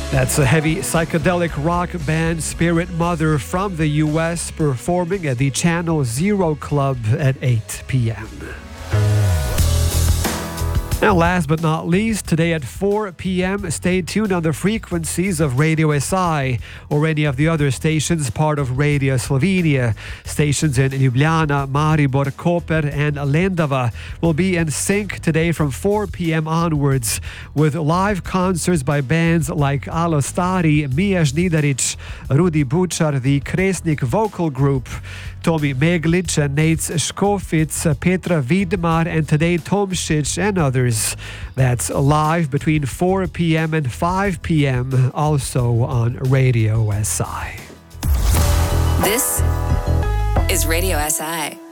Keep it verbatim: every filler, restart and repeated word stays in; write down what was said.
That's a heavy psychedelic rock band Spirit Mother from the U S performing at the Channel Zero Club at eight p.m. Now, last but not least, today at four p.m., stay tuned on the frequencies of Radio S I or any of the other stations part of Radio Slovenia. Stations in Ljubljana, Maribor, Koper and Lendava will be in sync today from four p.m. onwards with live concerts by bands like Alo Stari, Mija Žnidarić, Rudi Bučar, the Kresnik Vocal Group, Tomi Meglic, Nate Škofic, Petra Vidmar and Tadej Tomšič and others. That's live between four p.m. and five p.m. also on Radio S I. This is Radio S I.